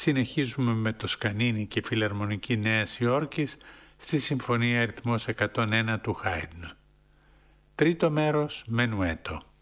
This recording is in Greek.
συνεχίζουμε με το Σκανίνι και Φιλαρμονική Νέας Υόρκης στη Συμφωνία αριθμός 101 του Χάιντν. Τρίτο μέρος, Μενουέτο.